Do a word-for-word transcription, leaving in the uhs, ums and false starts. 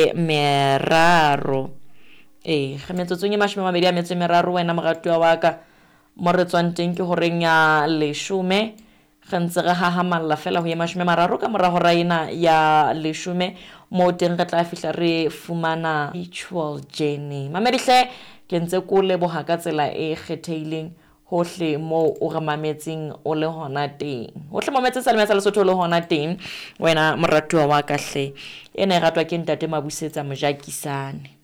le meraro eh ga metsotsong e mashome a mabedi a metso e meraro wena moratuwa wa ka mo re tswang teng ke horeng ya leshome ga ntse re hahamalla fela ho ya mashome mararo ka mora hora ena ya leshome mo teng re tla fihla re fumana spiritual journey mamedihle ke ntse ko leboha ka tsela e kgethehileng hohle mo o re mametseng o le hona teng hohle mo metse sa le metsa Lesotho le hona teng wena moratuwa wa ka hle ene e ratwa ke ntate Mabusetsa Mojakisane.